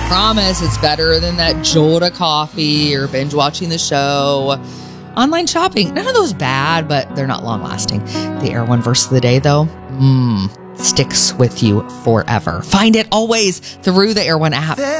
Promise it's better than that jolt of coffee or binge watching the show. Online shopping, none of those bad, but they're not long lasting. The Erewhon verse of the day, though, sticks with you forever. Find it always through the Erewhon app.